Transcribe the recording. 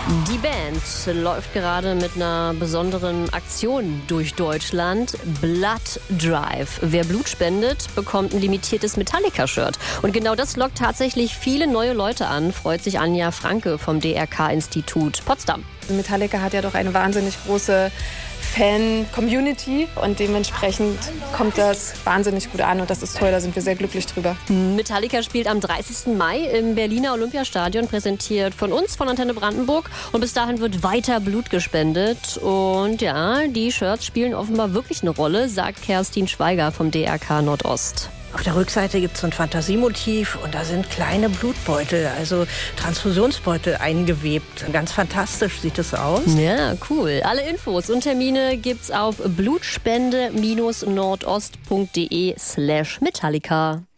Die Band läuft gerade mit einer besonderen Aktion durch Deutschland. Blood Drive. Wer Blut spendet, bekommt ein limitiertes Metallica-Shirt. Und genau das lockt tatsächlich viele neue Leute an, freut sich Anja Franke vom DRK-Institut Potsdam. Metallica hat ja doch eine wahnsinnig große Fan-Community und dementsprechend kommt das wahnsinnig gut an und das ist toll, da sind wir sehr glücklich drüber. Metallica spielt am 30. Mai im Berliner Olympiastadion, präsentiert von uns, von Antenne Brandenburg, und bis dahin wird weiter Blut gespendet und ja, die Shirts spielen offenbar wirklich eine Rolle, sagt Kerstin Schweiger vom DRK Nordost. Auf der Rückseite gibt es so ein Fantasiemotiv und da sind kleine Blutbeutel, also Transfusionsbeutel eingewebt. Ganz fantastisch sieht es aus. Ja, cool. Alle Infos und Termine gibt's auf blutspende-nordost.de/Metallica.